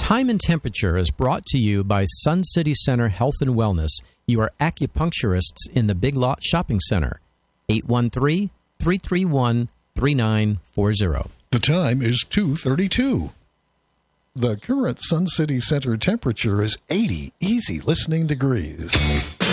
Time and Temperature is brought to you by Sun City Center Health and Wellness, your acupuncturists in the Big Lot Shopping Center. 813-331-3940. The time is 2:32. The current Sun City Center temperature is 80 easy listening degrees.